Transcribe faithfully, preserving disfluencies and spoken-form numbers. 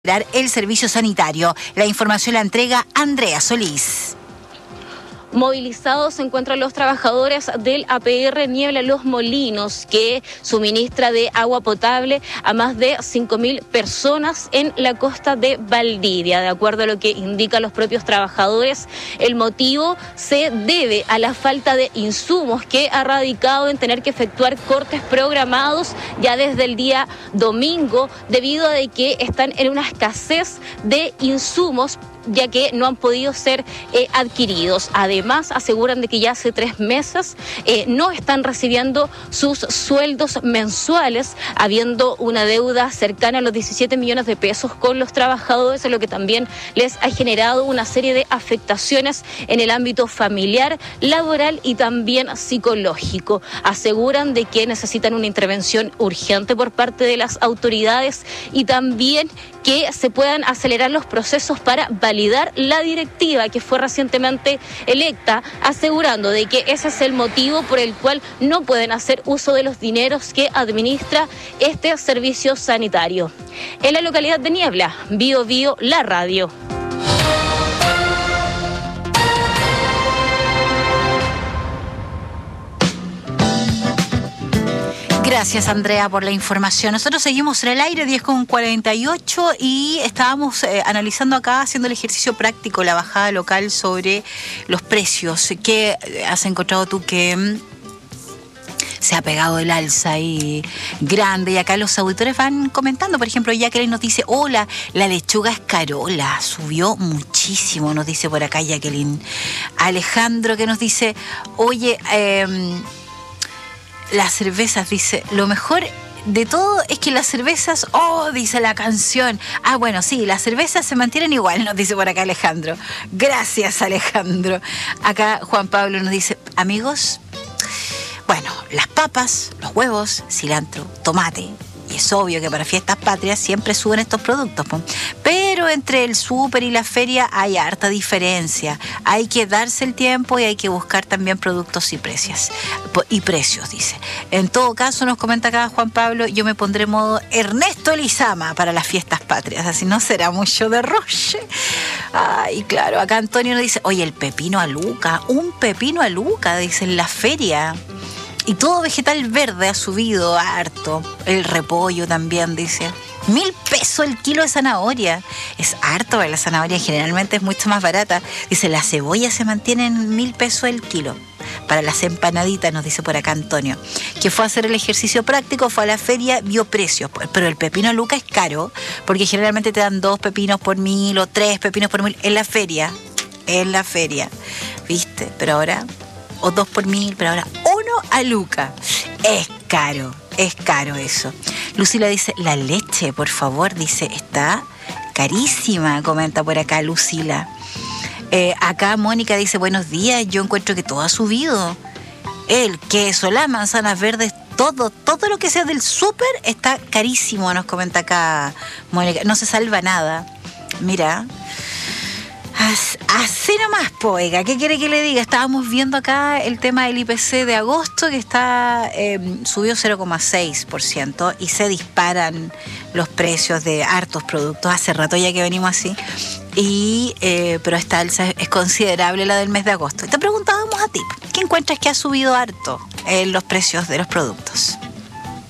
el servicio sanitario. La información la entrega Andrea Solís. Movilizados se encuentran los trabajadores del A P R Niebla Los Molinos, que suministra de agua potable a más de cinco mil personas en la costa de Valdivia. De acuerdo a lo que indican los propios trabajadores, el motivo se debe a la falta de insumos que ha radicado en tener que efectuar cortes programados ya desde el día domingo, debido a que están en una escasez de insumos, ya que no han podido ser eh, adquiridos. Además, aseguran de que ya hace tres meses eh, no están recibiendo sus sueldos mensuales, habiendo una deuda cercana a los diecisiete millones de pesos con los trabajadores, lo que también les ha generado una serie de afectaciones en el ámbito familiar, laboral y también psicológico. Aseguran de que necesitan una intervención urgente por parte de las autoridades y también que se puedan acelerar los procesos para validar la directiva que fue recientemente electa, asegurando de que ese es el motivo por el cual no pueden hacer uso de los dineros que administra este servicio sanitario. En la localidad de Niebla, Bío Bío, la radio. Gracias, Andrea, por la información. Nosotros seguimos en el aire, diez con cuarenta y ocho, y estábamos eh, analizando acá, haciendo el ejercicio práctico, la bajada local sobre los precios. ¿Qué has encontrado tú que mm, se ha pegado el alza ahí grande? Y acá los auditores van comentando. Por ejemplo, Jacqueline nos dice: hola, la lechuga escarola subió muchísimo, nos dice por acá Jacqueline. Alejandro, que nos dice: oye, eh, las cervezas, dice, lo mejor de todo es que las cervezas, oh, dice la canción. Ah, bueno, sí, las cervezas se mantienen igual, nos dice por acá Alejandro. Gracias, Alejandro. Acá Juan Pablo nos dice: amigos, bueno, las papas, los huevos, cilantro, tomate. Y es obvio que para fiestas patrias siempre suben estos productos, ¿no? Pero entre el súper y la feria hay harta diferencia. Hay que darse el tiempo y hay que buscar también productos y precios. Y precios, dice. En todo caso, nos comenta acá Juan Pablo: yo me pondré modo Ernesto Elizama para las fiestas patrias, así no será mucho de roche. Ay, claro, acá Antonio nos dice: oye, el pepino a Luca, un pepino a Luca, dice, en la feria. Y todo vegetal verde ha subido harto. El repollo también, dice. Mil pesos el kilo de zanahoria. Es harto, la zanahoria generalmente es mucho más barata. Dice, la cebolla se mantiene en mil pesos el kilo. Para las empanaditas, nos dice por acá Antonio, que fue a hacer el ejercicio práctico, fue a la feria, vio precios. Pero el pepino Luca es caro, porque generalmente te dan dos pepinos por mil o tres pepinos por mil en la feria. En la feria, ¿viste? Pero ahora, o dos por mil, pero ahora uno a Luca. Es caro, es caro eso. Lucila dice: la leche, por favor, dice, está carísima, comenta por acá Lucila. Eh, acá Mónica dice: buenos días, yo encuentro que todo ha subido. El queso, las manzanas verdes, todo, todo lo que sea del súper está carísimo, nos comenta acá Mónica. No se salva nada. Mira. Así nomás, poega. ¿Qué quiere que le diga? Estábamos viendo acá el tema del I P C de agosto, que está eh, subió cero coma seis por ciento y se disparan los precios de hartos productos. Hace rato ya que venimos así. Y, eh, pero esta alza es considerable, la del mes de agosto. Y te preguntábamos a ti, ¿qué encuentras que ha subido harto en los precios de los productos?